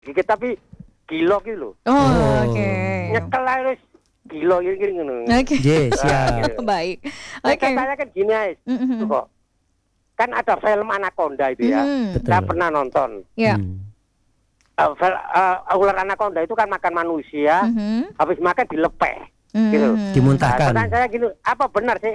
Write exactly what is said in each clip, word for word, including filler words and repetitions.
gigit tapi gilo gitu loh. Oh, Oh. oke. Nyekel aja terus gilo gitu ngono. Oke. Yes, Ah, siap. gitu. Baik. Nah, Oke. saya kan gini aja, Mhm. tuh kok. Kan ada film Anaconda itu ya. Mhm. Betul. Saya pernah nonton. Ya. Hmm. Uh, fel- uh, ular Anaconda itu kan makan manusia, Mhm. habis makan dilepeh. Gitu. Mhm. Dimuntahkan. Nah, pertanyaan saya gini, apa benar sih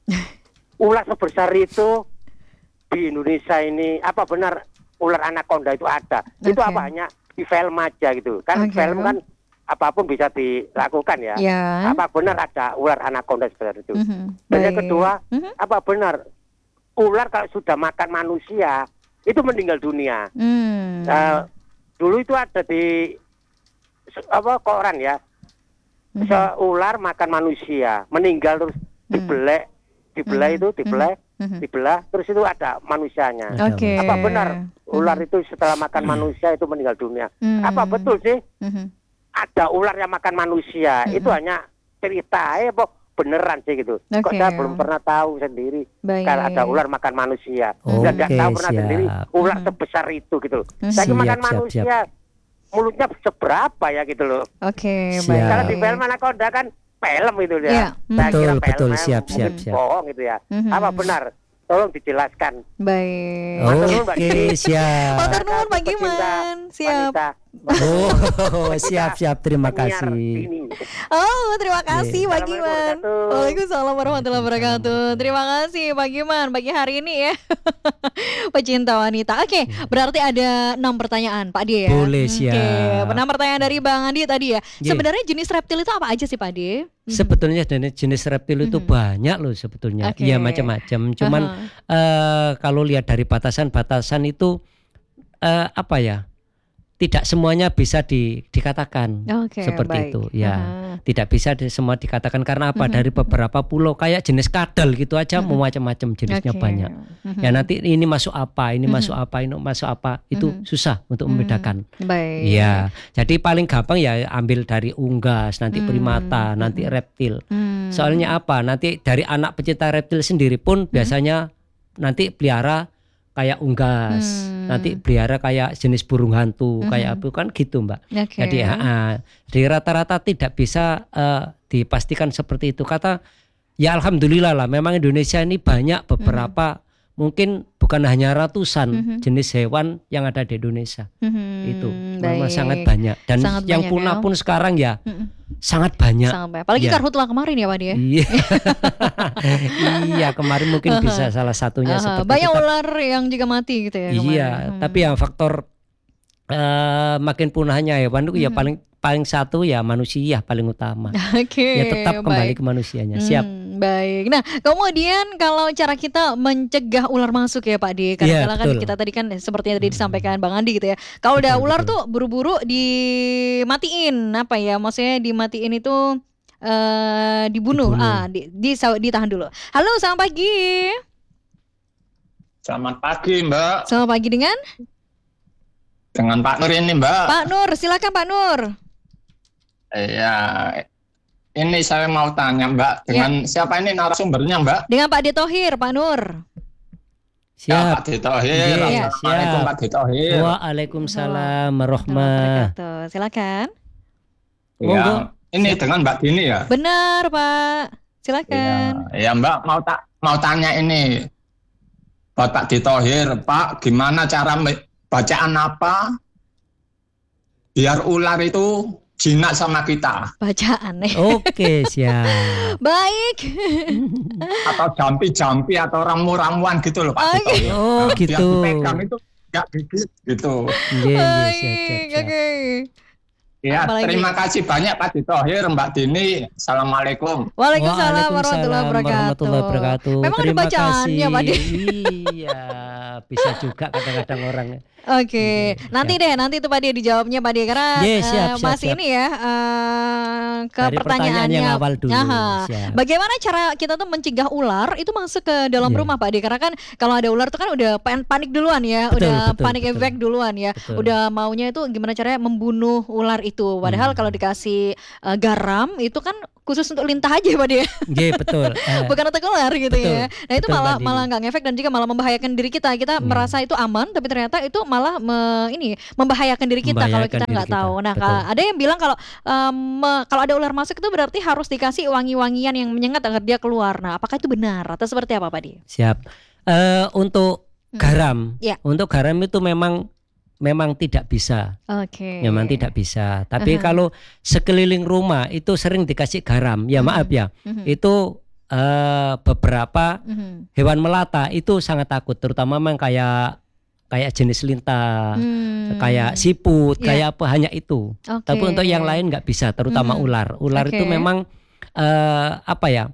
ular sebesar itu di Indonesia ini? Apa benar ular Anaconda itu ada? Itu Oke. apa hanya di film aja gitu? Kan Oke. film kan apapun bisa dilakukan ya. Ya. Apa benar ada ular Anaconda sebesar itu? Mhm. Dan yang Baik. kedua, Mhm. apa benar ular kalau sudah makan manusia itu meninggal dunia? Hmm. Eh, dulu itu ada di se- apa koran ya, Mhm. seular makan manusia meninggal terus dibelek, dibelah Mhm. itu dibelah, Mhm. dibelah terus itu ada manusianya. Oke. Apa benar ular Mhm. itu setelah makan manusia itu meninggal dunia? Hmm. Apa betul sih Mhm. ada ular yang makan manusia? Mhm. Itu hanya cerita ya, apa beneran sih gitu? Kok Oke. saya belum pernah tahu sendiri Baik. kalau ada ular makan manusia. Oke, Dan tidak tahu pernah siap. sendiri ular Mhm. sebesar itu gitu. Mhm. Saya Siap, makan siap, manusia, mulutnya seberapa ya gitu loh. Oke, Siap. baik. Kalau di film Anaconda kan film itu ya. Iya. Saya Betul, kira betul. film, Siap, mungkin siap, siap. bohong gitu ya. Mhm. Apa benar? Tolong dijelaskan. Baik. Matur nuwun, Mbak Oke, Giri. siap. Matur nuwun, Pak Pecinta Giman. Siap. wanita. Oh, siap, siap. Terima Penyiar kasih. ini. Oh, terima kasih Pak Assalamualaikum Giman. warahmatullahi Waalaikumsalam warahmatullahi wabarakatuh. Terima kasih Pak Giman pagi hari ini ya. Pecinta wanita. Oke, berarti ada enam pertanyaan Pak Ade ya. Boleh, Oke, siap. enam pertanyaan dari Bang Andi tadi ya. Iya. Sebenarnya jenis reptil itu apa aja sih Pak Ade? Sebetulnya jenis, jenis reptil itu Mhm. banyak loh sebetulnya. Oke. Iya, macam-macam. Cuman Aha. eh, kalau lihat dari batasan-batasan itu eh, apa ya? Tidak semuanya bisa di, dikatakan Oke, seperti baik. itu. Ya, Aha. tidak bisa di, semua dikatakan karena apa? Mhm. Dari beberapa pulau kayak jenis kadal gitu aja Mhm. mau macam-macam jenisnya Oke. banyak. Mhm. Ya nanti ini masuk apa, ini Mhm. masuk apa, ini masuk apa, itu Mhm. susah untuk Hmm, membedakan. Baik. Iya, jadi paling gampang ya ambil dari unggas, nanti Hmm, primata, nanti mhm. reptil. Hmm. Soalnya apa? Nanti dari anak pecinta reptil sendiri pun biasanya nanti pelihara kayak unggas, Hmm. nanti pelihara kayak jenis burung hantu, Mhm. kayak apa kan gitu, Mbak. Oke. Jadi ah, ah, di rata-rata tidak bisa eh, dipastikan seperti itu. Kata ya alhamdulillah lah, memang Indonesia ini banyak beberapa mungkin bukan hanya ratusan Mhm. jenis hewan yang ada di Indonesia. Mhm, Itu memang baik. sangat banyak dan Sangat yang banyak punah ya. pun sekarang ya Mhm. sangat banyak. Sangat banyak. Apalagi Iya. karhutla kemarin ya Pak Ade ya. Iya. Iya, kemarin mungkin bisa salah satunya Aha, seperti banyak itu. ular yang juga mati gitu ya kemarin. Iya, Hmm. tapi yang faktor eh, makin punahnya hewan itu ya Mhm. paling paling satu ya manusia paling utama. Oke. Ya tetap kembali baik. ke manusianya. Siap. Hmm, baik. Nah, kemudian kalau cara kita mencegah ular masuk ya Pak De, Iya, kadang-kadang kan betul. kita tadi kan seperti yang tadi disampaikan Bang Andi gitu ya. Kalau udah Betul, ular betul. tuh buru-buru dimatiin apa ya? Maksudnya dimatiin itu eh dibunuh. Dibunuh. Ah, di, di, ditahan dulu. Halo, selamat pagi. Selamat pagi Mbak, Selamat pagi dengan dengan Pak Nur ini Mbak. Pak Nur. Silakan Pak Nur. Iya, ini saya mau tanya Mbak, dengan siapa ini narasumbernya Mbak? Dengan Pak De Thohir, Pak Nur. Ya, Siap. Pak Ditohir. Iya, Assalamualaikum siap. Pak Ditohir. Waalaikumsalam warahmatullahi. Wabarakatuh. Silakan. Monggo. Ya, ini dengan Mbak Dini ya. Benar, Pak. Iya, Silakan. ya Mbak mau tak mau tanya ini buat Pak Ditohir, Pak, gimana cara me- bacaan apa biar ular itu jinak sama kita? Bacaan nih. Oke, siap. Baik. Atau jampi-jampi atau ramu-ramuan gitu loh Pak Oke. Ditohir. Oh, Nah, biar gitu. dipegang itu nggak gigit gitu. Iya, iya, siap, Baik. siap, siap. Oke. Ya, Apalagi? terima kasih banyak Pak Ditohir, Mbak Dini. Assalamualaikum. Waalaikumsalam warahmatullahi wabarakatuh. warahmatullahi wabarakatuh. Memang ada Terima bacaannya, kasih. Pak De. Iya, bisa juga kadang-kadang orang. Oke, Iya, nanti siap. deh, nanti itu Pak De dijawabnya Pak De karena Iya, siap, eh, siap, masih siap. ini ya eh, ke Dari pertanyaan pertanyaannya. yang awal dulu, Aha. siap. Bagaimana cara kita tuh mencegah ular itu masuk ke dalam Iya. rumah Pak De? Karena kan kalau ada ular tuh kan udah pan- panik duluan ya, Betul, udah betul, panik betul. efek duluan ya, Betul. udah maunya itu gimana caranya membunuh ular itu. itu. Padahal Hmm. kalau dikasih uh, garam itu kan khusus untuk lintah aja Pak dia. Nggih, betul. Eh, Bukan untuk ular gitu betul, ya. Nah itu betul, malah Mbak Dini. malah nggak ngefek dan juga malah membahayakan diri kita. Kita Hmm. merasa itu aman, tapi ternyata itu malah me- ini membahayakan diri kita kalau Membahayakan kita diri nggak kita, tahu. Nah betul. ka- ada yang bilang kalau em, me- kalau ada ular masuk itu berarti harus dikasih wangi-wangian yang menyengat agar dia keluar. Nah apakah itu benar atau seperti apa Pak Di? Siap. Eh, untuk Hmm. garam, Ya. untuk garam itu memang memang tidak bisa, Oke. memang tidak bisa. Tapi Aha. kalau sekeliling rumah itu sering dikasih garam, ya Mhm. maaf ya, Mhm. itu eh, beberapa Mhm. hewan melata itu sangat takut, terutama memang kayak kayak jenis lintah, Hmm. kayak siput, Ya. kayak apa hanya itu. Oke. Tapi untuk yang lain nggak bisa, terutama Mhm. ular. Ular itu Oke. memang eh, apa ya?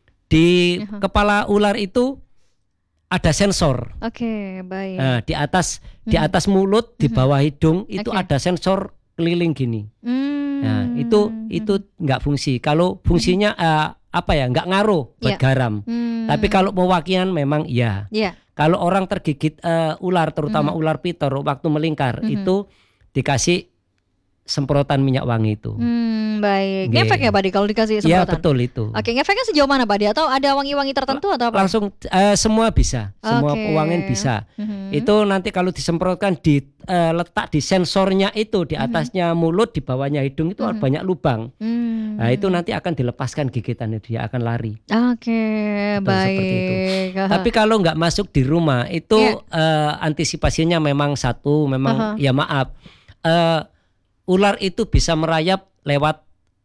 Di Aha. kepala ular itu ada sensor. Oke baik. Nah, di atas di Mhm. atas mulut, di Mhm. bawah hidung itu Oke. ada sensor keliling gini. Hmm. Nah, itu itu nggak fungsi. Kalau fungsinya eh, apa ya? Nggak ngaruh buat Ya. garam. Hmm. Tapi kalau pewakian memang iya. ya. Kalau orang tergigit eh, ular, terutama Mhm. ular pitor waktu melingkar, Mhm. itu dikasih semprotan minyak wangi itu. Hmm, baik. Nggih. Ngefek ya Pak Di kalau dikasih Iya, semprotan? betul itu. Oke, ngefeknya sejauh mana Pak Di? Atau ada wangi-wangi tertentu atau apa? Langsung eh, semua bisa, semua Oke. pewangian bisa. Mhm. Itu nanti kalau disemprotkan di eh, letak di sensornya itu, di Mhm. atasnya mulut, di bawahnya hidung itu Mhm. banyak lubang. Hmm. Nah, itu nanti akan dilepaskan gigitan itu, dia akan lari. Oke, Betul, baik. seperti itu. Tapi kalau nggak masuk di rumah itu Iya. eh, antisipasinya memang satu, memang Aha. ya maaf, eh, ular itu bisa merayap lewat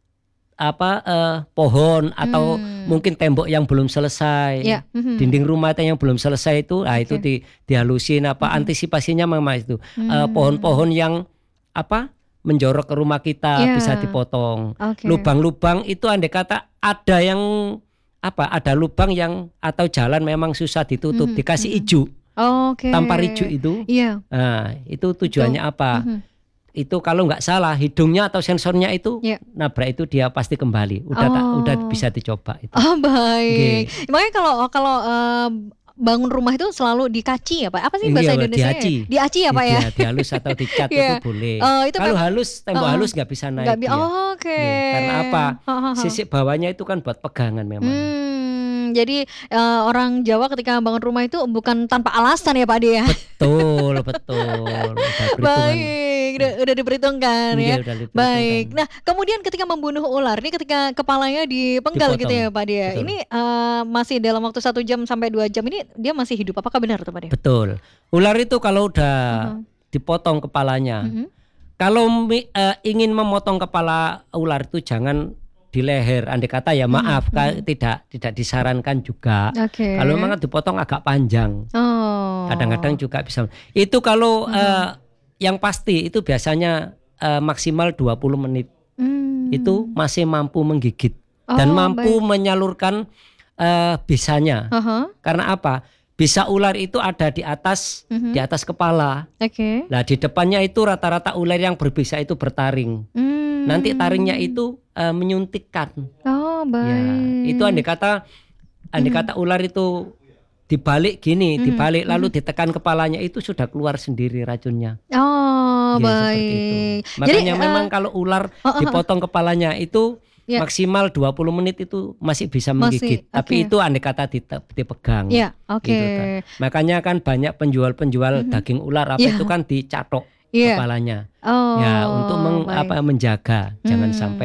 apa eh, pohon atau Hmm. mungkin tembok yang belum selesai, Ya, mhm. dinding rumah yang belum selesai itu, nah itu Oke. di, dihalusin apa Mhm. antisipasinya memang itu. Eh, Hmm. pohon-pohon yang apa menjorok ke rumah kita Ya. bisa dipotong. Oke. Lubang-lubang itu andai kata ada yang apa ada lubang yang atau jalan memang susah ditutup, Mhm, dikasih mhm. ijuk, Oke. tampar ijuk itu. Iya. Nah, itu tujuannya apa? Mhm. Itu kalau nggak salah hidungnya atau sensornya itu Iya. nabrak itu dia pasti kembali. Udah tak, Oh. udah bisa dicoba itu. Oh baik. Makanya kalau kalau eh, bangun rumah itu selalu dikaci ya Pak? Apa sih bahasa Iya, Indonesia? diaci. Diaci ya Pak ya? Dia dihalus atau dicat Iya. itu boleh. Oh, itu Kalau memang- halus, tembok Oh, halus nggak bisa naik Nggak bi- dia. oh, Oke. Iya, karena apa? Ha, ha, ha. Sisi bawahnya itu kan buat pegangan memang. Hmm, jadi eh, orang Jawa ketika bangun rumah itu bukan tanpa alasan ya Pak De ya? Betul, betul. Udah perhitungan. Baik, udah, udah diperhitungkan Iya, ya. udah diperhitungkan. Baik. Nah, kemudian ketika membunuh ular, ini ketika kepalanya dipenggal Dipotong. gitu ya Pak Dia. Betul. Ini eh, masih dalam waktu satu jam sampai dua jam ini dia masih hidup. Apakah benar tuh Pak Dia? Betul. Ular itu kalau udah Mhm. dipotong kepalanya, Mhm. kalau mi- eh, ingin memotong kepala ular itu jangan di leher. Andai kata ya maaf, Mhm, ka- tidak tidak disarankan juga. Oke. Kalau memang dipotong agak panjang, Oh. kadang-kadang juga bisa. Itu kalau Mhm. eh, yang pasti itu biasanya eh, maksimal dua puluh menit. Hmm. Itu masih mampu menggigit dan Oh, mampu baik. menyalurkan eh, bisanya. Aha. Karena apa? Bisa ular itu ada di atas Mhm. di atas kepala. Oke. Nah, di depannya itu rata-rata ular yang berbisa itu bertaring. Hmm. Nanti taringnya itu eh, menyuntikkan. Oh, Ya, baik. itu andai kata andai Mhm. kata ular itu dibalik gini, Mhm, dibalik lalu mhm. ditekan kepalanya itu sudah keluar sendiri racunnya. Oh, Ya, seperti baik. itu. Jadi Makanya eh, memang kalau ular oh, oh, oh. dipotong kepalanya itu Ya. maksimal dua puluh menit itu masih bisa Masih, menggigit. Tapi oke. itu andai kata dite- dipegang. Ya, oke. Gitu kan. Makanya kan banyak penjual-penjual Mhm. daging ular apa Ya. itu kan dicatok Iya. kepalanya. Oh, Ya, untuk meng- baik. apa menjaga jangan Hmm. sampai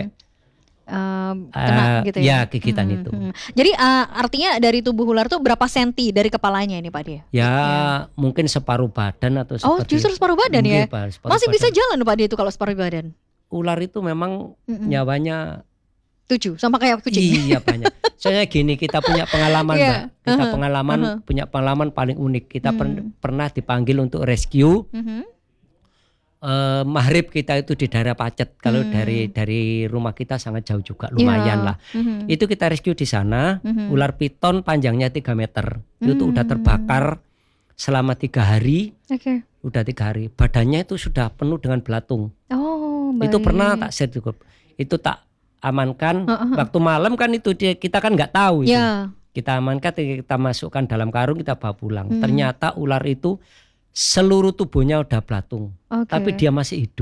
Eh, kena eh, gitu ya ya. gigitan Hmm, itu. hmm. Jadi eh, artinya dari tubuh ular tuh berapa senti dari kepalanya ini Pak Dia? Ya, mungkin separuh badan atau Oh, seperti justru separuh badan ya? Nggih, Pak, separuh Masih bisa badan. jalan Pak Dia itu kalau separuh badan? Ular itu memang Mm-mm. nyawanya Tujuh, sama kayak kucing. iya banyak. Soalnya gini, kita punya pengalaman, Iya, Mbak. Kita aha, pengalaman aha. punya pengalaman paling unik. Kita per- Hmm. pernah dipanggil untuk rescue Mhm. eh, maghrib kita itu di daerah Pacet. Kalau Hmm. dari dari rumah kita sangat jauh juga, lumayan Iya. lah. Mhm. Itu kita rescue di sana. Mhm. Ular piton panjangnya tiga meter. Itu udah Hmm. terbakar selama tiga hari. Oke. Udah tiga hari. Badannya itu sudah penuh dengan belatung. Oh, baik. Itu pernah tak share di grup. Itu tak amankan. Heeh. Waktu malam kan itu dia, kita kan nggak tahu itu. Ya. Kita amankan, kita masukkan dalam karung, kita bawa pulang. Hmm. Ternyata ular itu seluruh tubuhnya udah belatung, Oke. tapi dia masih hidup.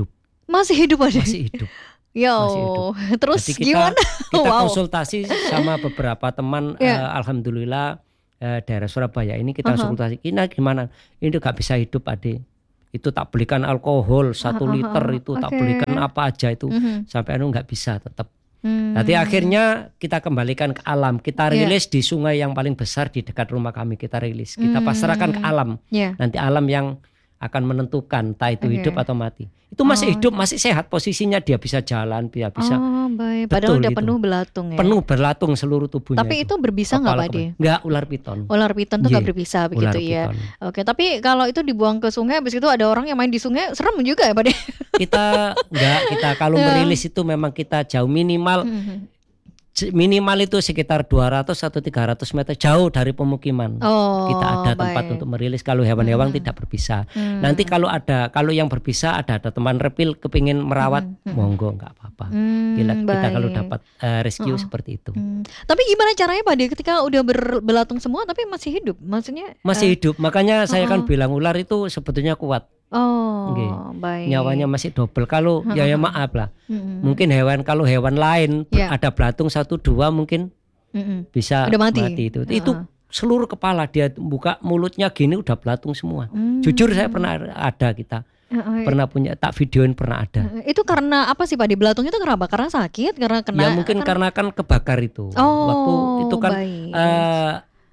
Masih hidup Pak De? Masih hidup. Yo, Masih hidup. terus Jadi kita, gimana? kita Wow. konsultasi sama beberapa teman, Ya. eh, alhamdulillah eh, daerah Surabaya ini kita Aha. konsultasi. Ini gimana? Ini nggak bisa hidup Ade. Itu tak belikan alkohol satu Aha, aha, liter aha. itu tak Oke. belikan apa aja itu Mhm. sampai anu nggak bisa tetap. Hmm. Nanti akhirnya kita kembalikan ke alam. Kita Ya. rilis di sungai yang paling besar di dekat rumah kami. Kita rilis. Kita Hmm. pasrahkan ke alam. Ya. Nanti alam yang akan menentukan entah itu Oke. hidup atau mati. Itu masih Oh, hidup, masih sehat posisinya, dia bisa jalan, dia bisa Oh baik, padahal Betul udah itu. penuh belatung ya. penuh berlatung seluruh tubuhnya. Tapi itu berbisa nggak Kepala Pak De? kepala. Nggak, ular piton. Ular piton tuh nggak Iya, berbisa Ular begitu ya. piton. Oke, tapi kalau itu dibuang ke sungai, habis itu ada orang yang main di sungai, serem juga ya Pak De? Kita nggak, kita kalau Ya. merilis itu memang kita jauh minimal Mhm. minimal itu sekitar dua ratus atau tiga ratus meter jauh dari pemukiman. Oh, Kita ada tempat baik. untuk merilis kalau hewan-hewan Hmm. tidak berbisa. Hmm. Nanti kalau ada, kalau yang berbisa ada ada teman reptil kepingin merawat, Hmm, hmm. monggo nggak apa-apa. Hmm, Kita, kita kalau baik. dapat eh, rescue Oh. seperti itu. Hmm. Tapi gimana caranya Pak De ketika udah berbelatung semua tapi masih hidup? Maksudnya Masih eh, hidup, makanya saya kan oh. bilang ular itu sebetulnya kuat, Oh, Nggih. baik. nyawanya masih double. Kalau ya, ya maaf lah, Mm-mm. mungkin hewan kalau hewan lain Ya. ada belatung satu dua mungkin Mm-mm. bisa Udah mati. itu. Heeh. Itu seluruh kepala dia buka mulutnya gini udah belatung semua. Hmm. Jujur saya pernah ada kita Heeh. pernah punya, tak videoin pernah ada. Heeh. Itu karena apa sih Pak De? Belatung itu kenapa? Karena sakit? Karena kena? Ya mungkin karena kan kebakar itu. Oh, Waktu itu kan baik. eh,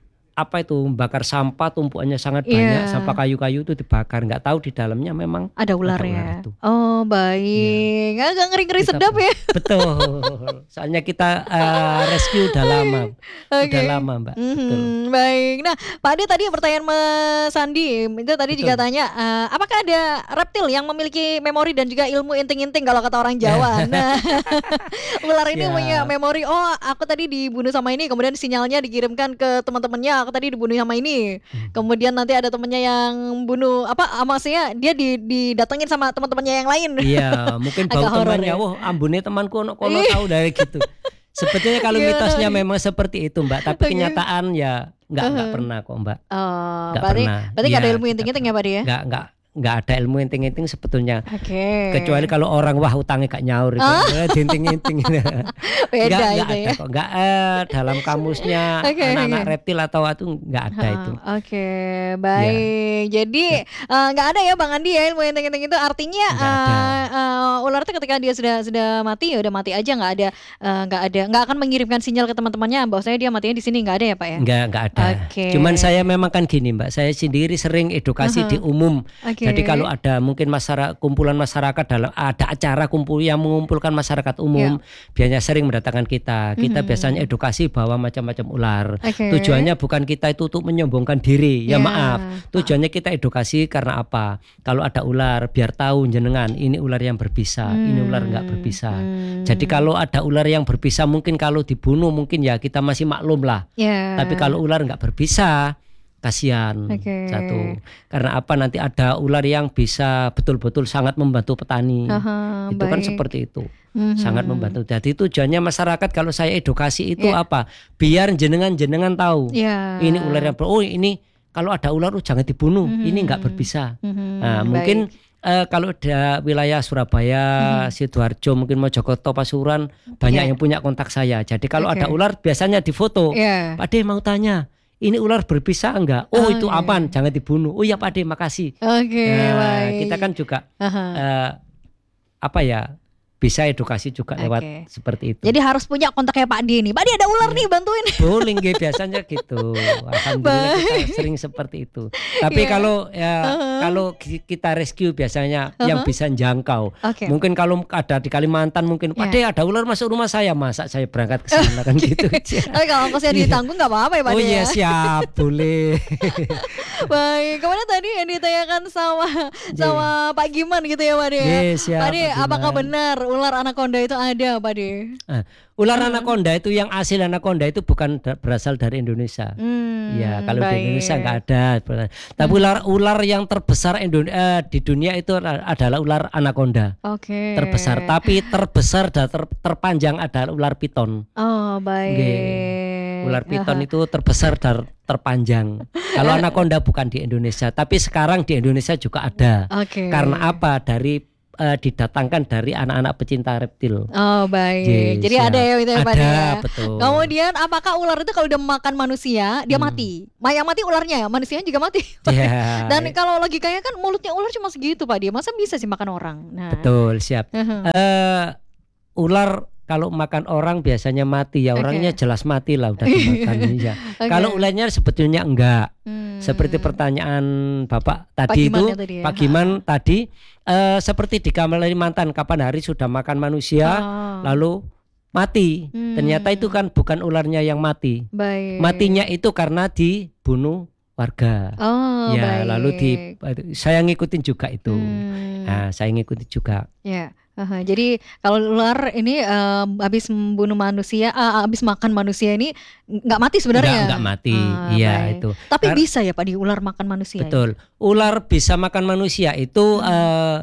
apa itu bakar sampah tumpuannya sangat Iya. banyak, sampah kayu-kayu itu dibakar, nggak tahu di dalamnya memang ada ular ularnya. itu. Oh baik, agak ngeri-ngeri Kita- sedap ya. Betul. Soalnya kita eh, rescue udah lama. Oke. Udah lama, Mbak. Mhm, Betul. baik. Nah, Pak Ade tadi pertanyaan Mas Sandi itu tadi juga Betul. tanya, eh, apakah ada reptil yang memiliki memori dan juga ilmu inting-inting kalau kata orang Jawa? Nah, ular ini Siap. punya memori. Oh, aku tadi dibunuh sama ini, kemudian sinyalnya dikirimkan ke teman-temannya. Aku tadi dibunuh sama ini. Hmm. Kemudian nanti ada temennya yang bunuh apa? ah, Maksudnya dia di, didatengin sama teman-temannya yang lain. Iya, mungkin bau Agak horor temannya, ya. wah ambune temanku ono kono tahu dari gitu. Sebetulnya kalau Gimana, mitosnya Mbak? memang seperti itu, Mbak, tapi Oke. kenyataan ya nggak nggak Uh-huh. pernah kok, Mbak. Oh, Nggak berarti pernah. berarti nggak ada Iya, ilmu tidak inting-inting ya, Pak Ade ya? Nggak nggak nggak ada ilmu inting-inting sebetulnya. Oke. Kecuali kalau orang wah utangnya gak nyaur itu, eh, dinting-inting. Beda Nggak, nggak itu ada ya. kok, nggak eh, dalam kamusnya Oke, anak-anak oke. reptil atau itu nggak ada Ha, itu. Oke, baik. Jadi eh, nggak ada ya Bang Andi ya ilmu inting-inting itu artinya Nggak ada. eh, eh, ular itu ketika dia sudah sudah mati ya udah mati aja nggak ada eh, nggak ada nggak akan mengirimkan sinyal ke teman-temannya bahwasanya dia matinya di sini nggak ada ya Pak ya? Nggak nggak ada. Oke. Cuman saya memang kan gini, Mbak, saya sendiri sering edukasi di umum. Oke. Jadi kalau ada mungkin masyarakat, kumpulan masyarakat dalam ada acara kumpul yang mengumpulkan masyarakat umum, biasanya sering mendatangkan kita. Kita Mhm. biasanya edukasi bahwa macam-macam ular. Oke. Tujuannya bukan kita itu untuk menyombongkan diri, ya Ya. maaf. Tujuannya kita edukasi karena apa? Kalau ada ular, biar tahu jenengan ini ular yang berbisa, ini ular nggak berbisa. Hmm. Jadi kalau ada ular yang berbisa, mungkin kalau dibunuh mungkin ya kita masih maklum lah. Ya. Tapi kalau ular nggak berbisa, kasihan. Oke. Satu, karena apa, nanti ada ular yang bisa betul-betul sangat membantu petani. Aha, Itu kan baik. seperti itu, Mhm. sangat membantu. Jadi tujuannya masyarakat kalau saya edukasi itu Ya. apa? Biar jenengan-jenengan tahu Ya. ini ular yang ber- oh ini kalau ada ular oh, jangan dibunuh, Mhm. ini nggak berbisa. Mhm, Nah, baik. mungkin eh, kalau ada wilayah Surabaya, Sidoarjo, mungkin Mojokerto, Pasuruan, banyak Ya. yang punya kontak saya. Jadi kalau Oke. ada ular biasanya difoto. Ya. Pak De mau tanya, ini ular berbisa enggak? Oh, Oh, itu iya. aman, jangan dibunuh. Oh ya Pak De, makasih. Oke, Nah, baik. kita kan juga Aha. eh, apa ya, bisa edukasi juga lewat Oke. seperti itu. Jadi harus punya kontaknya Pak Di nih. Pak Di ada ular nih, bantuin. Boleh nggih, biasanya gitu. Alhamdulillah kita sering seperti itu. Tapi Iya. kalau ya kalau ki- kita rescue biasanya yang bisa jangkau. Oke. Mungkin kalau ada di Kalimantan mungkin Pak Iya. De ada ular masuk rumah saya, masa saya berangkat ke sana kan gitu. Tapi kalau ongkosnya ditanggung nggak apa-apa ya Pak Oh Di iya ya. siap, boleh. Baik, kemudian tadi yang ditanyakan sama sama Pak Giman gitu ya Pak De. Iya, siap, Pak De, Pak Giman. apakah benar ular anaconda itu ada Pak De? Ah, ular anaconda itu yang asli anaconda itu bukan da- berasal dari Indonesia. Hmm, Ya, kalau di baik. Indonesia nggak ada. Tapi ular ular yang terbesar Indo- eh, di dunia itu a- adalah ular anaconda. Oke. Terbesar, tapi terbesar dan ter- terpanjang adalah ular piton. Oh, baik. Nggih. Ular piton Aha. itu terbesar dan terpanjang. Kalau anaconda bukan di Indonesia, tapi sekarang di Indonesia juga ada. Oke. Karena apa? Dari uh, didatangkan dari anak-anak pecinta reptil. Oh baik. Yes, Jadi ya. ada ya itu ya Pak Ada, ya. betul. Kemudian apakah ular itu kalau udah makan manusia dia Hmm. mati? Ma- Yang mati ularnya, manusianya juga mati. Ya, Dan kalau logikanya kan mulutnya ular cuma segitu Pak dia, masa bisa sih makan orang? Nah. betul, siap. Heeh. Eh, ular kalau makan orang biasanya mati ya, Oke. orangnya jelas mati lah udah dimakan ya. Oke. Kalau ularnya sebetulnya enggak. Hmm. Seperti pertanyaan Bapak Pak tadi Giman itu, ya tadi ya. Pak Giman tadi eh, seperti di Kalimantan kapan hari sudah makan manusia Oh. lalu mati. Hmm. Ternyata itu kan bukan ularnya yang mati. Baik. Matinya itu karena dibunuh warga. Oh Ya, baik. lalu di saya ngikutin juga itu. Hmm. Nah, saya ngikutin juga. Ya, aha. Jadi kalau ular ini em, habis membunuh manusia, ah, habis makan manusia ini nggak mati sebenarnya. Enggak, enggak mati. Ah, Iya, baik. itu. Tapi Kar- bisa ya Pak di ular makan manusia. Betul. Ular bisa makan manusia itu Hmm. eh,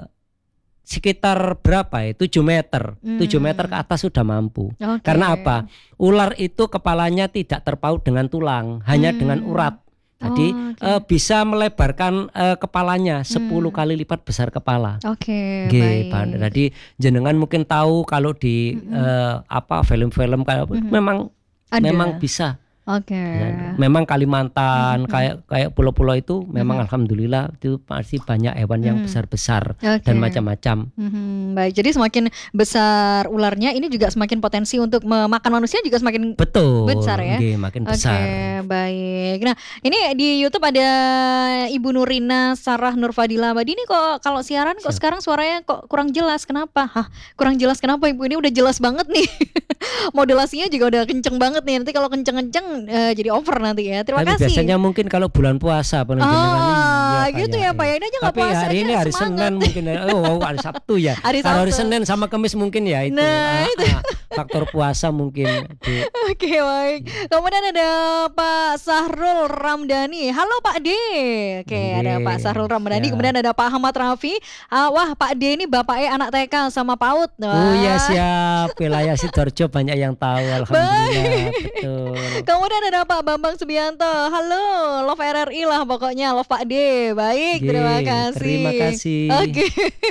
sekitar berapa ya? tujuh meter. Hmm. tujuh meter ke atas sudah mampu. Ini? Oke. Karena apa? Ular itu kepalanya tidak terpaut dengan tulang, hanya Hmm. dengan urat. Jadi Oh, oke. eh, bisa melebarkan eh, kepalanya sepuluh Hmm. kali lipat besar kepala. Oke, Nggih, baik. Pak. Jadi jenengan mungkin tahu kalau di Mm-mm. eh, apa film-film kayak Mhm. memang Ada. memang bisa. Oke. Ya, memang Kalimantan Mhm. kayak kayak pulau-pulau itu memang Mhm. alhamdulillah itu masih banyak hewan yang Mhm. besar-besar Oke. dan macam-macam. Mhm, baik. Jadi semakin besar ularnya, ini juga semakin potensi untuk memakan manusia juga semakin. Betul. Besar ya? Nggih, makin Oke, besar. baik. Nah, ini di YouTube ada Ibu Nurina Sarah Nurfadila Abadi ini kok kalau siaran kok Siap. sekarang suaranya kok kurang jelas. Kenapa? Hah, kurang jelas kenapa Ibu? Ini udah jelas banget nih. Modulasinya juga udah kenceng banget nih. Nanti kalau kenceng-kenceng eh, jadi over nanti ya. Terima Tapi kasih. biasanya mungkin kalau bulan puasa paling Oh, jenengan, iya, gitu kayak, ya Pak iya. ya. Ini aja nggak Tapi puasa hari aja ini hari semangat. Senin mungkin ya. Oh, hari Sabtu ya. Hari Kalau hari Sabtu. Senin sama Kamis mungkin ya itu. Nah, Ah, itu. ah, faktor puasa mungkin. Bu. Oke baik. Kemudian ada Pak Sahrul Ramdhani. Halo Pak D. Oke Oke, ada Pak Sahrul Ramdhani. siap. Kemudian ada Pak Ahmad Rafi. Ah, wah Pak D ini bapaknya anak T K sama PAUD. Wah. Oh iya siap. Wilayah Sidoarjo banyak yang tahu alhamdulillah. Betul. Kemudian ada Pak Bambang Subianto. Halo, love R R I lah pokoknya, love Pak D. Baik, Oke, terima kasih. terima kasih. Oke.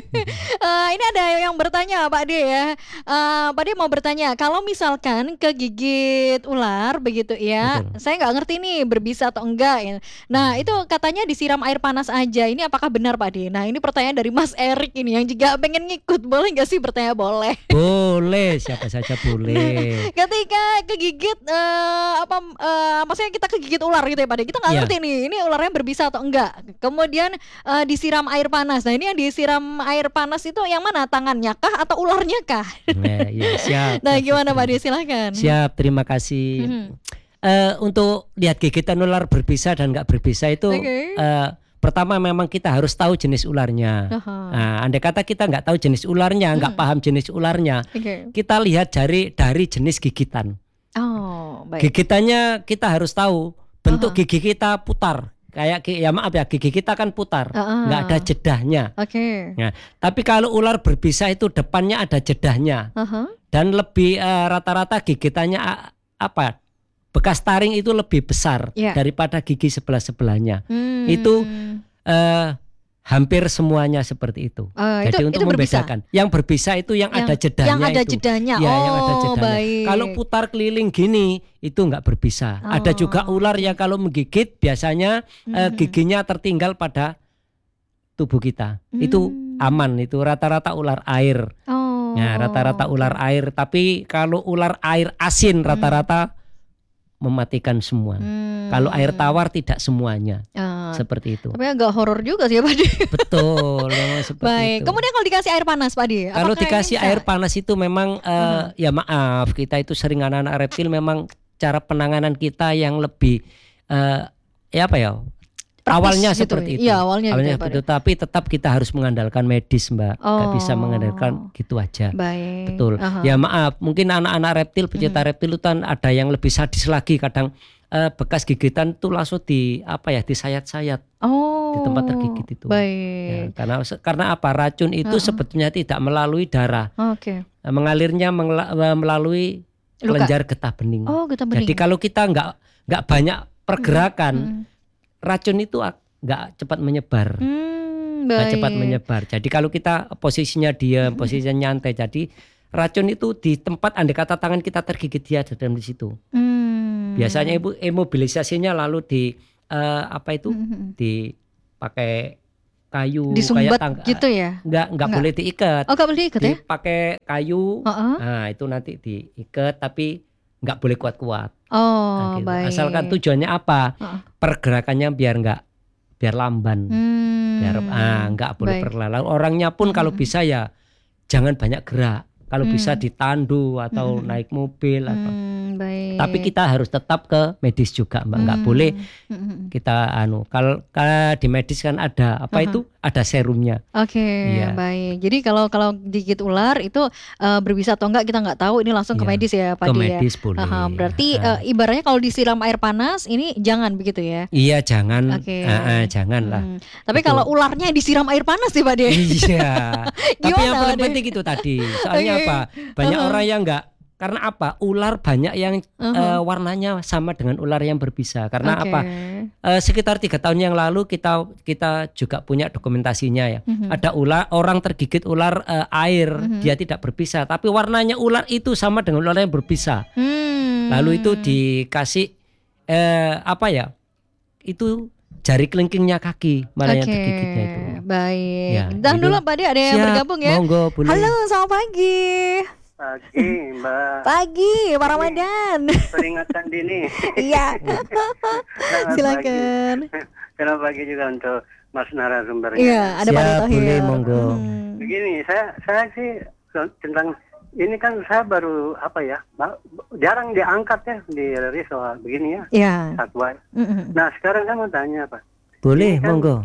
Eh, ini ada yang bertanya Pak D ya. Eh, Pak D mau bertanya, kalau misalkan kegigit ular begitu ya, Betul. saya nggak ngerti nih berbisa atau enggak ya. Nah, itu katanya disiram air panas aja. Ini apakah benar Pak D? Nah, ini pertanyaan dari Mas Erik ini yang juga pengen ngikut. Boleh nggak sih bertanya? Boleh. Boleh, siapa saja boleh. Ketika kegigit eh, apa eh, maksudnya kita kegigit ular gitu ya Pak De. Kita nggak Iya. ngerti nih ini ularnya berbisa atau enggak. Kemudian eh, disiram air panas. Nah, ini yang disiram air panas itu yang mana? Tangannya kah atau ularnya kah? Nah, ya, siap. Nah, siap, gimana siap. Pak De? Silahkan. Siap, terima kasih. Mhm. Eh, untuk lihat gigitan ular berbisa dan nggak berbisa itu, Oke. eh, pertama memang kita harus tahu jenis ularnya. Aha. Nah, andai kata kita nggak tahu jenis ularnya, nggak Hmm. paham jenis ularnya, Oke. kita lihat dari dari jenis gigitan. Oh, baik. Gigitannya kita harus tahu bentuk Aha. gigi kita putar. Kayak gi- ya maaf ya, gigi kita kan putar, Ah, nggak ada jedahnya. Oke. Nah, tapi kalau ular berbisa itu depannya ada jedahnya Aha. dan lebih eh, rata-rata gigitannya a- apa? Bekas taring itu lebih besar Ya. daripada gigi sebelah-sebelahnya. Hmm. Itu eh, hampir semuanya seperti itu. Eh, Jadi itu, untuk itu berbisa. membedakan, yang berbisa itu yang, Yang- ada jedahnya yang ada itu. jedahnya. Ya, yang ada Oh, jedahnya. baik. Kalau putar keliling gini itu nggak berbisa. Ada juga Oh. ular yang kalau menggigit biasanya eh, Mhm. giginya tertinggal pada tubuh kita. Itu Hmm. aman, itu rata-rata ular air. Oh. Nah, rata-rata ular air. Tapi kalau ular air asin rata-rata mematikan semua. Hmm. Kalau air tawar tidak semuanya. Ah, Seperti itu. tapi agak horor juga sih ya Pak De. Betul, memang seperti Baik. itu. Kemudian kalau dikasih air panas Pak De, Kalau apakah dikasih ini bisa? air panas itu memang eh, ya maaf, kita itu sering anak-anak reptil memang cara penanganan kita yang lebih eh, ya apa ya? Praktis Awalnya gitu seperti ya? itu. Iya, awalnya gitu ya, Pak seperti itu, tapi tetap kita harus mengandalkan medis, Mbak. Nggak bisa Oh. mengandalkan gitu aja. Baik. Betul. Aha. Ya maaf, mungkin anak-anak reptil, pecinta reptil itu kan ada yang lebih sadis lagi. Kadang eh, bekas gigitan itu langsung di apa ya, disayat-sayat Oh. di tempat tergigit itu. Ya, Baik. karena karena apa? Racun itu Uh-uh. sebetulnya tidak melalui darah, Oke. mengalirnya mengla- melalui Luka. kelenjar getah bening. Oh, getah bening. Jadi kalau kita nggak nggak banyak pergerakan, Mm-mm. racun itu ak- nggak cepat menyebar. Hmm, nggak cepat baik. menyebar. Jadi kalau kita posisinya diam, posisinya nyantai, jadi racun itu di tempat andai kata tangan kita tergigit dia ada dalam di situ. Hmm. Biasanya ibu imobilisasinya lalu di eh, apa itu Mhm. dipakai kayu Disumbat kayak tangga. gitu ya? Enggak enggak Enggak. boleh diikat. Oh, gak boleh diikat ya? Dipakai kayu. Heeh. Nah, itu nanti diikat tapi nggak boleh kuat-kuat. Nah, Oh, gitu. baik. Asalkan tujuannya apa? Heeh. Pergerakannya biar nggak biar lamban. Hmm. Biar ah nggak boleh Baik. berlalu. Orangnya pun kalau Mhm. bisa ya jangan banyak gerak. Kalau bisa Hmm. ditandu atau Mhm. naik mobil atau Hmm, baik. tapi kita harus tetap ke medis juga, Mbak. Nggak Hmm. boleh Mhm. kita anu. Kalau kalau di medis kan ada apa Aha. itu? Ada serumnya. Oke, Iya. baik. Jadi kalau kalau digigit ular itu eh, berbisa atau enggak kita nggak tahu. Ini langsung ke Iya. medis ya, Pak Ke Di ya. medis boleh. Aha, berarti Ah. eh, ibaratnya kalau disiram air panas ini jangan begitu ya? Iya, jangan. Oke. Ah, ah, jangan lah. Hmm. Tapi Itu. kalau ularnya disiram air panas sih, Pak De. Iya. Tapi Gimana, yang paling Pak De? penting itu tadi. Soalnya Oke. apa? Banyak Aha. orang yang enggak karena apa? Ular banyak yang Aha. eh, warnanya sama dengan ular yang berbisa. Karena Oke. apa? Eh, sekitar tiga tahun yang lalu kita kita juga punya dokumentasinya ya. Mhm. Ada ular orang tergigit ular eh, air, Mhm. dia tidak berbisa, tapi warnanya ular itu sama dengan ular yang berbisa. Hmm. Lalu itu dikasih eh, apa ya? Itu jari kelingkingnya kaki malah yang Oke, tergigitnya itu. baik. Ya, Dan itu. dulu Pak De ada yang Siap, bergabung ya. Monggo, boleh. Halo, selamat pagi. Pagi, Mbak. Pagi, Pak Ramadan. Peringatan dini. Iya. Selamat Silakan. pagi. Selamat pagi juga untuk Mas narasumbernya. Iya, ada Pak De Siap, Thohir. boleh, monggo. Hmm. Begini, saya saya sih so- tentang ini kan saya baru apa ya, ba- jarang diangkat ya di R R I soal begini ya, Iya. satwa. Mm-mm. Nah sekarang saya mau tanya Pak, Boleh, Ini kan- monggo.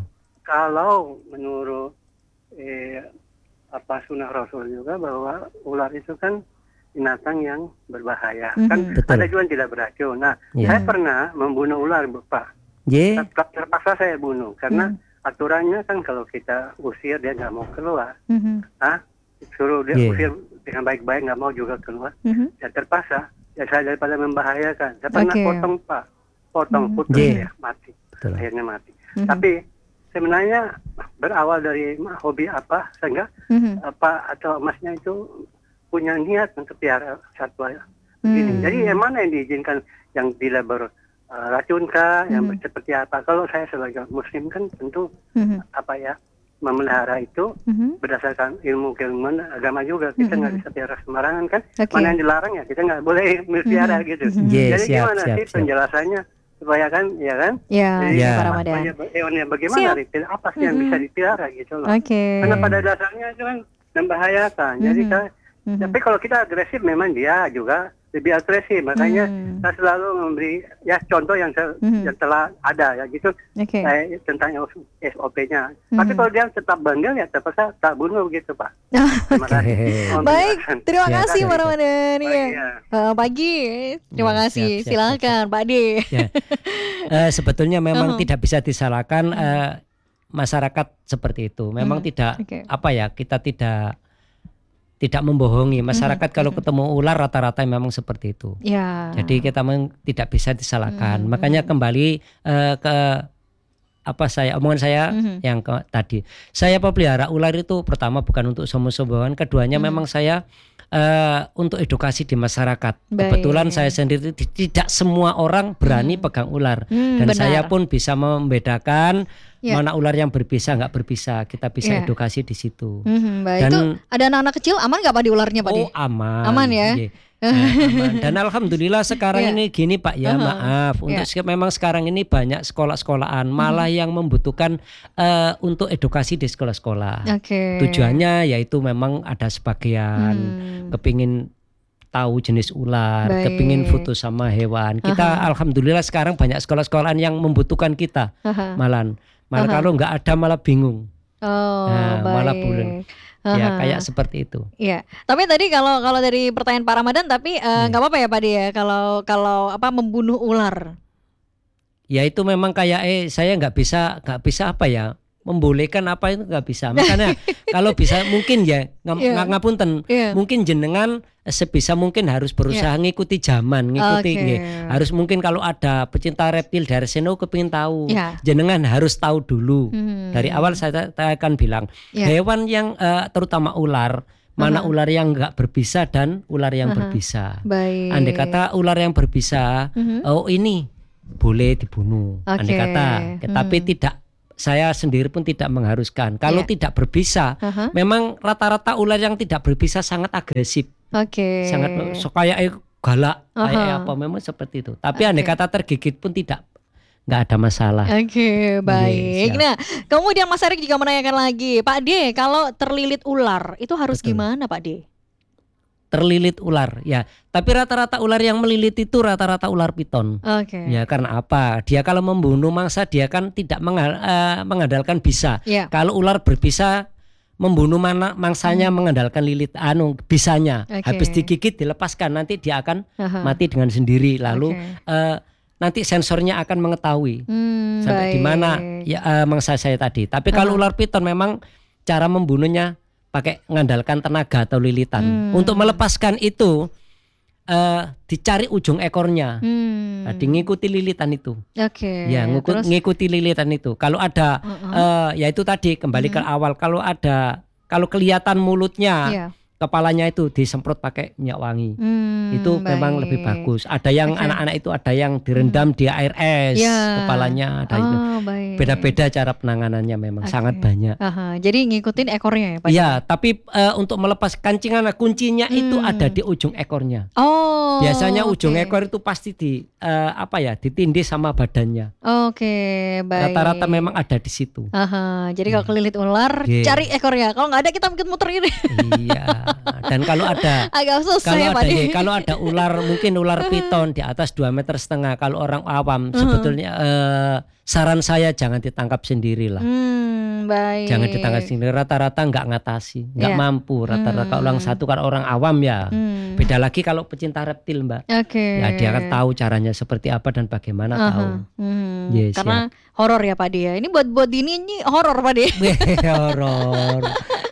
kalau menurut eh, apa sunnah Rasul juga bahwa ular itu kan binatang yang berbahaya, kan Mhm. Betul. ada juga yang tidak beracun. Nah Iya. saya pernah membunuh ular Pak, Ye, Ter- terpaksa saya bunuh karena Mhm. aturannya kan kalau kita usir dia nggak mau keluar, Mhm. ah suruh dia Iya. usir dengan baik-baik nggak mau juga keluar, Mhm. ya terpaksa. Ya saya daripada membahayakan, saya pernah Oke. potong Pak, potong Mhm. putus Iya. ya mati, betul. akhirnya mati. Mhm. Tapi sebenarnya berawal dari hobi apa sehingga Mhm. apa atau masnya itu punya niat untuk piara satwa ini. Hmm. Jadi yang mana yang diizinkan, yang bila beracun kah, yang Mhm. seperti apa? Kalau saya sebagai muslim kan tentu Mhm. apa ya memelihara itu Mhm. berdasarkan ilmu keilmuan agama juga. Kita nggak Mhm. bisa piara sembarangan kan. Oke. Mana yang dilarang ya kita nggak boleh melihara Mhm. gitu. Mhm. Ye, Jadi siap, gimana siap, sih siap. penjelasannya supaya kan, ya kan? Ya, Jadi Ya. Pak Ramadan. apa- hewannya bagaimana, Siap. dipilih, apa sih yang Mhm. bisa dipelihara gitu loh. Oke. Karena pada dasarnya itu kan membahayakan. Jadi Mhm. kan, Mhm. tapi kalau kita agresif memang dia juga lebih agresif. Makanya Hmm. saya selalu memberi ya contoh yang, se- Mhm. yang telah ada ya gitu. Oke. Eh, tentang S O P-nya. Mhm. Tapi kalau dia tetap bandel ya terpaksa tak bunuh gitu Pak. Terima kasih. Oke. Mohon Baik, penjelasan. terima Siap, kasih siap, Pak siap. Ramadan. Baik, Iya. ya. Eh, pagi. Terima Ya, kasih. siap, siap, Silakan Pak De. Ya. Eh, sebetulnya memang Oh. tidak bisa disalahkan eh, masyarakat seperti itu. Memang Hmm, tidak oke. apa ya, kita tidak tidak membohongi masyarakat. Mhm, Kalau mhm. ketemu ular rata-rata memang seperti itu. Ya. Jadi kita memang tidak bisa disalahkan. Hmm, Makanya hmm. kembali eh, ke apa saya omongan saya Mhm. yang ke, tadi. Saya pelihara ular itu pertama bukan untuk sombong-sombongan, keduanya Mhm. memang saya eh, untuk edukasi di masyarakat. Baik. Kebetulan saya sendiri ti- tidak semua orang berani Mhm. pegang ular. Hmm, Dan benar. saya pun bisa membedakan Ya. mana ular yang berbisa nggak berbisa. Kita bisa Ya. edukasi di situ. Mhm, baik. Dan- Itu ada anak-anak kecil aman nggak Pak di ularnya Pak De? Oh aman. Aman ya? Iya. Eh, aman. Dan alhamdulillah sekarang Iya. ini gini Pak ya, Aha. maaf untuk sek- memang sekarang ini banyak sekolah-sekolahan malah yang membutuhkan eh, untuk edukasi di sekolah-sekolah. Oke. Tujuannya yaitu memang ada sebagian Hmm. kepingin tahu jenis ular, Baik. kepingin foto sama hewan. Kita Aha. alhamdulillah sekarang banyak sekolah-sekolahan yang membutuhkan kita Aha. malah. Malah Aha. kalau nggak ada malah bingung. Oh, Nah, baik. malah bulan. Ya Aha. kayak seperti itu. Iya, tapi tadi kalau kalau dari pertanyaan Pak Ramadan, tapi eh, nggak apa-apa ya Pak De ya, kalau kalau apa membunuh ular. Ya itu memang kayak eh saya nggak bisa nggak bisa apa ya membolehkan apa itu nggak bisa. Makanya kalau bisa mungkin ya ngap- Iya. ngapunten, Iya. mungkin jenengan sebisa mungkin harus berusaha ngikuti zaman, ngikuti Oke. nggih. Harus mungkin kalau ada pecinta reptil dari seno kepingin tahu, Iya. jenengan harus tahu dulu. Hmm. Dari awal saya, saya akan bilang, Iya. hewan yang eh, terutama ular, mana Aha. ular yang nggak berbisa dan ular yang Aha. berbisa. Baik. Andai kata ular yang berbisa, Mhm. oh ini boleh dibunuh. Andai Oke. kata, tapi Hmm. tidak, saya sendiri pun tidak mengharuskan. Kalau Iya. tidak berbisa, Aha. memang rata-rata ular yang tidak berbisa sangat agresif, Oke. sangat so, kayak eh, galak, kayak Aha. apa, memang seperti itu. Tapi andai Oke. kata tergigit pun tidak, nggak ada masalah. Oke, baik. siap. Nah, kemudian Mas Erik juga menanyakan lagi, Pak D, kalau terlilit ular itu harus Betul. gimana, Pak D? Terlilit ular, ya. Tapi rata-rata ular yang melilit itu rata-rata ular piton. Oke. Ya karena apa? Dia kalau membunuh mangsa dia kan tidak menga- eh, mengandalkan bisa. Ya. Kalau ular berbisa membunuh mana mangsanya mengandalkan lilit anu bisanya. Oke. Habis digigit dilepaskan nanti dia akan Aha. mati dengan sendiri. Lalu Oke. eh, nanti sensornya akan mengetahui Hmm, sampai di mana baik. ya eh, mangsa saya tadi. Tapi kalau Aha. ular piton memang cara membunuhnya pakai mengandalkan tenaga atau lilitan. Hmm. Untuk melepaskan itu eh, dicari ujung ekornya. Hmm. Nah, ngikuti lilitan itu. Oke. Ya, ngikut, Terus? ngikuti lilitan itu. Kalau ada Uh-uh. eh, ya itu tadi kembali ke awal. Kalau ada kalau kelihatan mulutnya, Iya. kepalanya itu disemprot pakai minyak wangi. Hmm, Itu memang baik. lebih bagus. Ada yang Oke. anak-anak itu ada yang direndam di air es Ya. kepalanya, ada itu. Oh, baik. Beda-beda cara penanganannya memang Oke. sangat banyak. Aha, jadi ngikutin ekornya ya, Pak? Ya, tapi eh, untuk melepas kancingan kuncinya itu Hmm. ada di ujung ekornya. Oh. Biasanya ujung oke. ekor itu pasti di eh, apa ya, ditindih sama badannya. Oke, baik. Rata-rata memang ada di situ. Aha, jadi kalau kelilit ular, Iya. cari ekornya. Kalau nggak ada kita mungkin muter ini. Iya. Dan kalau ada Agak susah kalau ya, Pak ada D. ya, kalau ada ular mungkin ular piton di atas dua meter setengah. Kalau orang awam sebetulnya eh, saran saya jangan ditangkap sendirilah. Hmm, baik. Jangan ditangkap sendiri. Rata-rata nggak ngatasi, nggak Iya. mampu. Rata-rata Hmm. orang satu kan orang awam ya. Hmm. Beda lagi kalau pecinta reptil, Mbak. Oke. Ya dia kan tahu caranya seperti apa dan bagaimana Aha. tahu. Hmm, Yes, karena horor ya Pak D ya. Ini buat buat ini ini horor Pak D. Horor.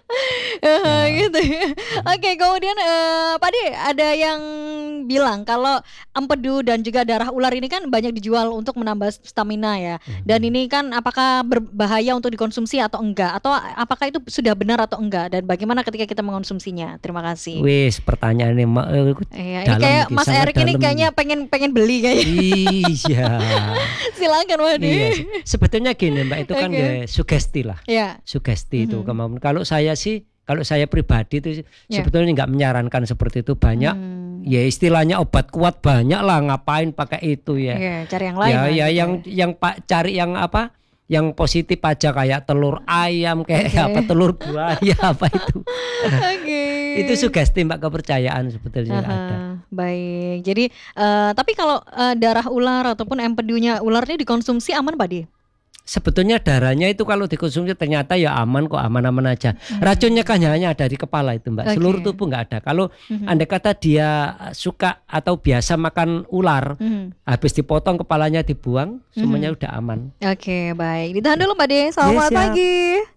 Eh, gitu ya. Oke, kemudian eh, Pak D ada yang bilang kalau empedu dan juga darah ular ini kan banyak dijual untuk menambah stamina ya. Dan ini kan apakah berbahaya untuk dikonsumsi atau enggak? Atau apakah itu sudah benar atau enggak? Dan bagaimana ketika kita mengonsumsinya? Terima kasih. Wis pertanyaan ini ma- eh, Iya, ini dalam kayak iki, Mas sangat Erik ini dalam. kayaknya pengen pengen beli kayaknya. Iya. Silakan Pak D. Iya. Sebetulnya gini Mbak, itu kan Oke. ya sugesti lah. Ya. Sugesti itu Mhm. kemampuan. Kalau saya sih, kalau saya pribadi itu Ya. sebetulnya nggak menyarankan seperti itu. Banyak Hmm. ya istilahnya obat kuat banyak lah, ngapain pakai itu ya. Iya, cari yang lain. Ya lah ya gitu yang yang Pak cari yang apa? Yang positif aja kayak telur ayam, kayak Oke. apa telur buaya apa itu. Oke. Itu sugesti Mbak, kepercayaan sebetulnya Aha, ada. baik. Jadi eh, tapi kalau eh, darah ular ataupun empedunya ular ini dikonsumsi aman Pak D? Sebetulnya darahnya itu kalau dikonsumsi ternyata ya aman kok, aman-aman aja. Racunnya kan hanya ada di kepala itu Mbak, Oke. seluruh tubuh nggak ada. Kalau Mhm. andai kata dia suka atau biasa makan ular, Mhm. habis dipotong kepalanya dibuang, semuanya udah aman. Oke, baik. Ditahan dulu Pak D. Selamat siap. pagi.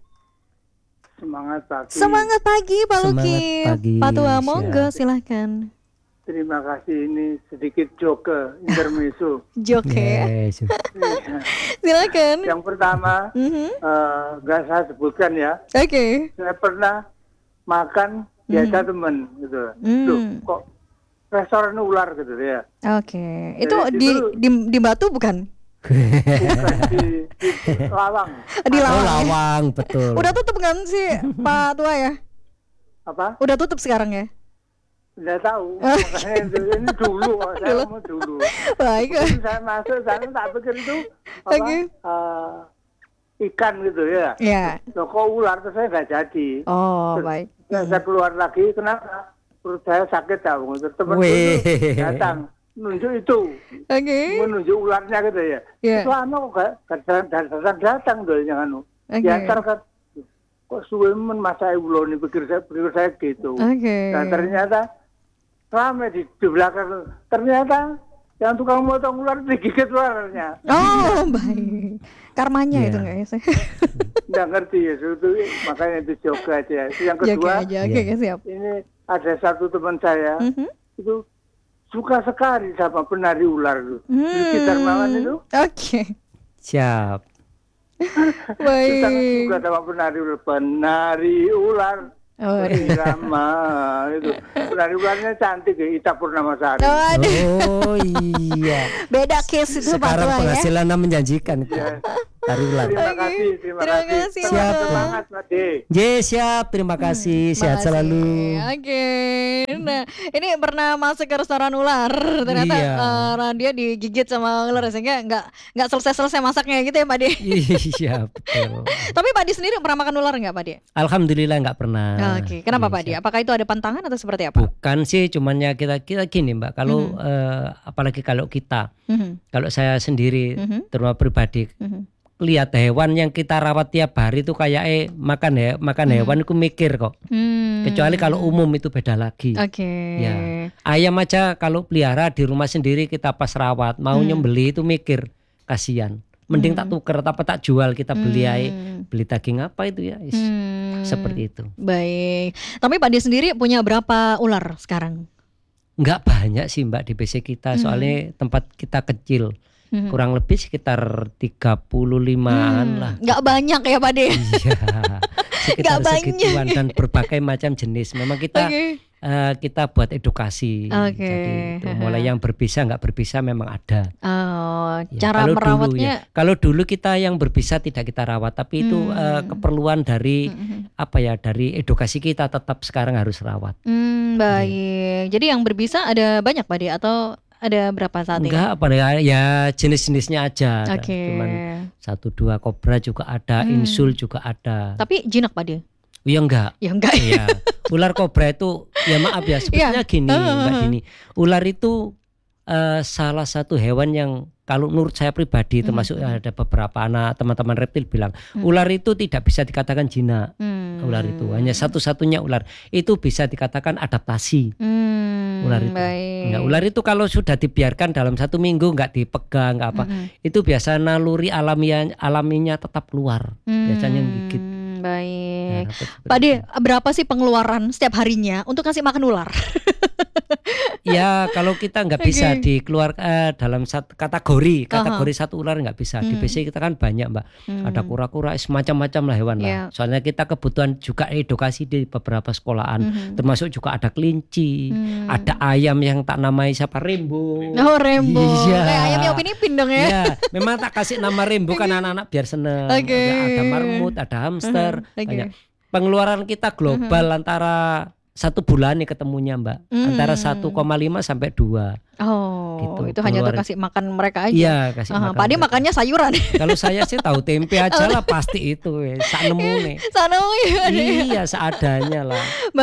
Semangat pagi. Semangat pagi Pak Semangat Luki. pagi, Pak Tua, siap. monggo silahkan. Terima kasih, ini sedikit joke intermezzo. Joke ya. Yes. Silakan. Yang pertama, Mhm. eh, nggak saya sebutkan ya. Oke. Saya pernah makan biasa temen gitu. Hmm. Loh, kok restoran ular gitu ya? Oke. Itu Dari di situ- di di Batu bukan? Bukan di, di Lawang. Di Oh, Lawang. lawang betul. Udah tutup kan sih Pak Tua ya? Apa? Udah tutup sekarang ya? Nggak tahu. Makanya itu, ini dulu, saya mau dulu. Baik. Jadi saya masuk sana tak pikir itu apa? Oke. eh, ikan gitu ya. Ya. Loh, kok ular terus saya nggak jadi. Oh, Terus baik. Saya, saya keluar lagi, kenapa? Perut saya sakit tahu. Teman Wih. itu datang nunjuk itu, Oke. menunjuk ularnya gitu ya. Iya. Itu lama kok gak datang datang datang tuh yang anu. Oke. Diantar kan, kok suwe men masa ibu nih pikir saya pikir saya gitu. Oke. Dan ternyata ramai di, di belakang. Ternyata yang tukang motong ular digigit ularnya. Oh, baik. Karmanya Iya. itu enggak ya? Saya Nggak ngerti ya, itu makanya itu joke aja. Yang jaga kedua, aja. Oke, Iya. oke, siap. ini ada satu teman saya Mhm. itu suka sekali sama penari ular itu. Hmm. Rizky Darmawan itu Oke. Siap. suka Baik. juga sama penari ular. Penari ular Oh, berirama itu. Penari ularnya cantik ya, Ita Purnamasari. oh, aduh. Oh iya. Beda case itu Pak Sekarang Tua ya. penghasilannya menjanjikan. Ya. Tari ular. Terima Oke. kasih, terima, Terima kasih. kasih, Siap. Pak. Semangat, Pak De. Ye, siap. Terima kasih. Sehat Makasih. selalu. Oke. Nah, ini pernah masuk ke restoran ular. Ternyata Iya. eh, dia digigit sama ular sehingga nggak nggak selesai-selesai masaknya gitu ya, Pak De. Iya, betul. Tapi Pak De sendiri pernah makan ular nggak, Pak De? Alhamdulillah nggak pernah. Oke. Kenapa Iya, Pak De? siap. Apakah itu ada pantangan atau seperti apa? Bukan sih, cuman ya kita kita gini Mbak. Kalau Mhm. eh, apalagi kalau kita, Mhm. kalau saya sendiri, Mhm. terutama pribadi, Mhm. lihat hewan yang kita rawat tiap hari itu kayak eh makan ya makan Mhm. hewan itu mikir kok. Hmm. Kecuali kalau umum itu beda lagi. Oke. Ya. Ayam aja kalau pelihara di rumah sendiri kita pas rawat, mau Hmm. nyembeli itu mikir, kasihan. Mending tak tuker apa tak jual, kita beli aja. Hmm. Beli daging apa itu ya. Is- Hmm. Seperti itu. Baik. Tapi Pak De sendiri punya berapa ular sekarang? Enggak banyak sih Mbak di B C kita, soalnya tempat kita kecil. Hmm. Kurang lebih sekitar tiga puluh limaan Hmm, lah. nggak banyak ya Pak De. Iya. Sekitar Nggak segituan dan berbagai macam jenis. Memang kita Oke. eh, kita buat edukasi. Oke. Jadi itu mulai yang berbisa nggak berbisa memang ada. Oh, Ya, cara kalau dulu merawatnya. ya, kalau dulu kita yang berbisa tidak kita rawat, tapi itu Hmm. eh, keperluan dari Mhm. apa ya, dari edukasi kita tetap sekarang harus rawat. Hmm, baik. Jadi yang berbisa ada banyak Pak De atau ada berapa saat ini? Enggak apa ya, ya jenis-jenisnya aja. Oke. Cuman satu dua kobra juga ada, Hmm. insul juga ada. Tapi jinak Pak De? Ya enggak. Ya enggak. Iya. Ular kobra itu ya maaf ya sebetulnya gini Mbak Dini. Ular itu eh, salah satu hewan yang kalau menurut saya pribadi termasuk ada beberapa anak teman-teman reptil bilang ular itu tidak bisa dikatakan jinak. Hmm. Ular itu hanya satu-satunya ular itu bisa dikatakan adaptasi. Hmm, Ular itu. baik. Enggak, ular itu kalau sudah dibiarkan dalam satu minggu nggak dipegang nggak apa, Mhm. itu biasa naluri alamiah alaminya tetap keluar. Biasanya yang gigit. Hmm, baik. Ya, seperti Pak De, itu. berapa sih pengeluaran setiap harinya untuk kasih makan ular? Ya kalau kita nggak bisa Oke. dikeluar eh, dalam satu kategori kategori Aha. satu ular nggak bisa. Di Hmm. B C kita kan banyak Mbak. Hmm. Ada kura-kura, semacam-macam lah hewan Iya. lah. Soalnya kita kebutuhan juga edukasi di beberapa sekolahan. Mhm. Termasuk juga ada kelinci, Hmm. ada ayam yang tak namai siapa Rembo. Oh, Rembo. Iya. Kayak ayamnya Upin Ipin dong ya. Iya, memang tak kasih nama Rembo kan anak-anak biar seneng. Oke. Ada, ada marmut, ada hamster, Mhm, oke. banyak. Pengeluaran kita global antara satu bulan nih ketemunya Mbak, Hmm. antara satu koma lima sampai dua. Oh, Gitu, itu hanya untuk pengeluaran. kasih makan mereka aja. Iya, kasih Aha, makan Pak De mereka. makannya sayuran. Kalau saya sih tahu tempe aja lah pasti itu, ya. Sak nemu nih. Sana ya. Iya, seadanya lah.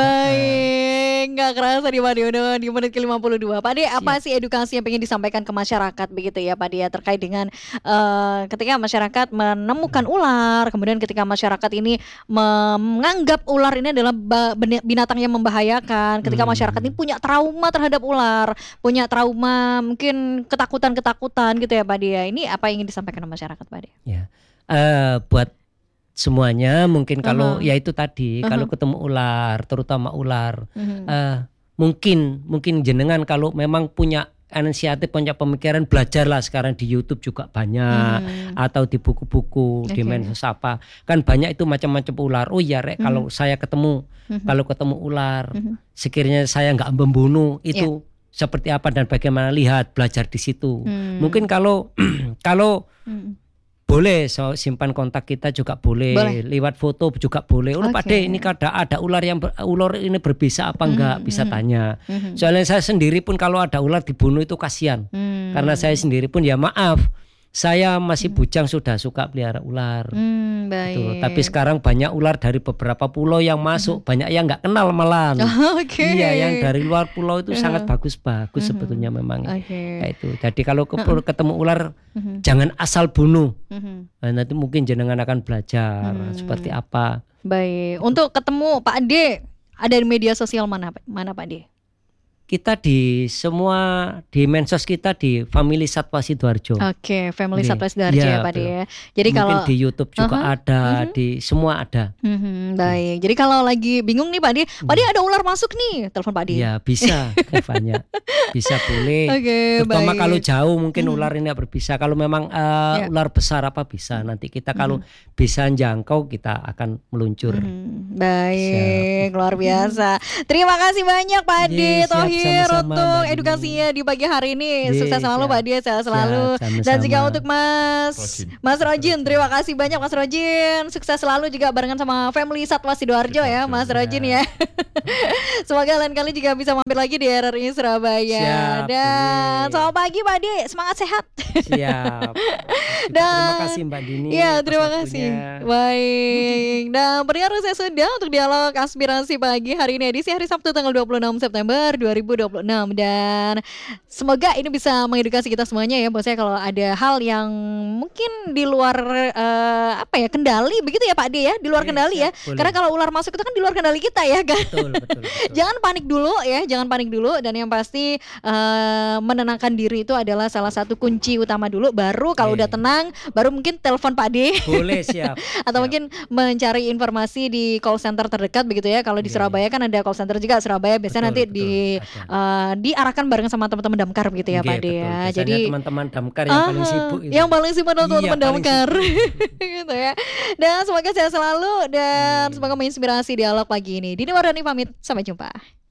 Baik, nggak kerasa di Pak De udah di menit ke lima puluh dua. Pak De, apa sih edukasi yang pengen disampaikan ke masyarakat begitu ya Pak De ya, terkait dengan eh, ketika masyarakat menemukan ular, kemudian ketika masyarakat ini menganggap ular ini adalah ba- beni- binatang yang membahayakan, ketika Hmm. masyarakat ini punya trauma terhadap ular, punya trauma mungkin ketakutan-ketakutan gitu ya Pak De ya. Ini apa yang ingin disampaikan ke masyarakat Pak De? Ya. Eh, buat semuanya mungkin kalau Aha. ya itu tadi, kalau Aha. ketemu ular, terutama ular, Mhm. eh, mungkin mungkin jenengan kalau memang punya inisiatif, punya pemikiran, belajarlah sekarang di YouTube juga banyak, Mhm. atau di buku-buku di Oke. medsos apa, kan banyak itu macam-macam ular. Oh iya Rek, kalau saya ketemu Mhm. kalau ketemu ular, Mhm. sekiranya saya nggak membunuh itu seperti apa dan bagaimana, lihat, belajar di situ. Hmm. Mungkin kalau kalau Mhm. boleh so, simpan kontak kita juga boleh, Boleh. lewat foto juga boleh. Oh Pak Oke. De, ini ada ada ular yang ber- ular ini berbisa apa enggak, Mhm, bisa mhm. tanya. Mhm. Soalnya saya sendiri pun kalau ada ular dibunuh itu kasihan. Hmm. Karena saya sendiri pun ya maaf, saya masih bujang sudah suka pelihara ular. Hmm, baik. Gitu. Tapi sekarang banyak ular dari beberapa pulau yang masuk, banyak yang nggak kenal malahan. Oke. Iya, yang dari luar pulau itu Uh-huh. sangat bagus-bagus Mhm. sebetulnya memang. Oke. Kayak itu. Jadi kalau ke- ketemu ular Mhm. jangan asal bunuh. Mhm. Nah, nanti mungkin jenengan akan belajar Hmm. seperti apa. Baik. Untuk ketemu Pak De, ada di media sosial mana mana Pak De? kita di semua di mensos kita di Family Satwa Sidoarjo. Oke, Family Nih, Satwa Sidoarjo iya, ya Pak De betul. ya. Jadi Mungkin kalau di YouTube juga Uh-huh, ada, mhm. di semua ada. Mhm, baik. Jadi kalau lagi bingung nih Pak De, Pak De ada ular masuk nih, telepon Pak De. Ya bisa, banyak, bisa boleh. Oke, Terutama baik. kalau jauh mungkin Mhm. ular ini berbisa. Kalau memang eh, Ya. ular besar apa bisa. Nanti kita kalau bisa jangkau kita akan meluncur. Mhm, baik, luar biasa. Terima kasih banyak Pak De Ye, siap, Thohir sama-sama, untuk Mbak Dini. edukasinya di pagi hari ini. Ye, Sukses selalu siap. Pak De, sehat selalu. Siap, sama-sama. Dan juga untuk Mas Rojin. Mas Rojin, terima kasih banyak Mas Rojin. Sukses selalu juga barengan sama Family Satwa Sidoarjo ya, Mas Rojin ya. Semoga lain kali juga bisa mampir lagi di R R I Surabaya. Siap, Dan boleh. selamat pagi Pak De, semangat sehat. Siap. Juga Dan- terima kasih Mbak Dini. Iya, atas terima waktunya. kasih. Baik. Dan pendengar saya sudah untuk dialog aspirasi pagi hari ini edisi hari Sabtu tanggal dua puluh enam September dua ribu dua puluh enam, dan semoga ini bisa mengedukasi kita semuanya ya, bosnya kalau ada hal yang mungkin di luar eh, apa ya kendali begitu ya Pak De ya, di luar Iya, kendali ya. siap, boleh. Karena kalau ular masuk itu kan di luar kendali kita ya kan. Betul, betul, betul. Jangan panik dulu ya, jangan panik dulu, dan yang pasti eh, menenangkan diri itu adalah salah satu kunci utama dulu. Baru kalau Oke. udah tenang, baru mungkin telepon Pak De Boleh, siap. atau Siap. mungkin mencari informasi di call center terdekat begitu ya. Kalau di Iya, Surabaya kan ada call center juga Surabaya. Biasanya Betul, nanti betul, di ada. eh, diarahkan bareng sama teman-teman damkar begitu ya Oke, Pak De betul. ya. Biasanya Jadi teman-teman damkar yang paling Ah, sibuk itu. yang paling sibuk adalah Iya, teman-teman paling damkar sibuk. gitu ya. Dan semoga sehat selalu dan Hmm. semoga menginspirasi dialog pagi ini. Dini Wardani pamit, sampai jumpa.